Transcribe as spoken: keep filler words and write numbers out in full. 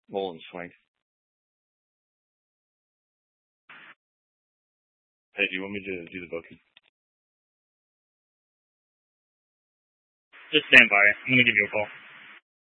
Roll and swing. Hey, do you want me to do the booking? Just stand by. I'm gonna give you a call.